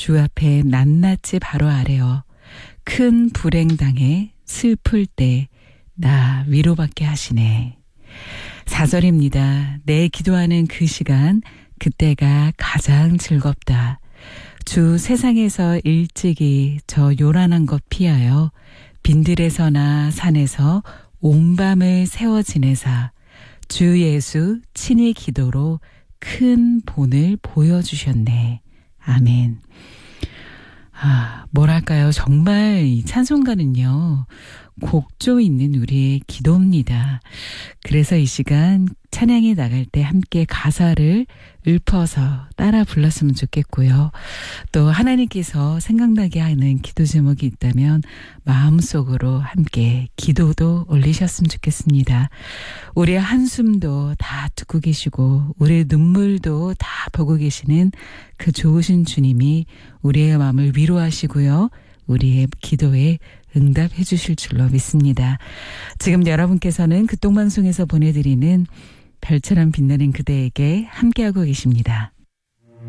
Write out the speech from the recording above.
주 앞에 낱낱이 바로 아래어 큰 불행당해 슬플 때 나 위로받게 하시네. 4절입니다. 내 기도하는 그 시간 그때가 가장 즐겁다. 주 세상에서 일찍이 저 요란한 것 피하여 빈들에서나 산에서 온 밤을 세워 지내사 주 예수 친히 기도로 큰 본을 보여주셨네. 아멘. 뭐랄까요. 정말 이 찬송가는요. 곡조 있는 우리의 기도입니다. 그래서 이 시간 찬양이 나갈 때 함께 가사를 읊어서 따라 불렀으면 좋겠고요. 또 하나님께서 생각나게 하는 기도 제목이 있다면 마음속으로 함께 기도도 올리셨으면 좋겠습니다. 우리의 한숨도 다 듣고 계시고 우리의 눈물도 다 보고 계시는 그 좋으신 주님이 우리의 마음을 위로하시고요. 우리의 기도에 응답해 주실 줄로 믿습니다. 지금 여러분께서는 극동방송에서 보내드리는 별처럼 빛나는 그대에게 함께하고 계십니다.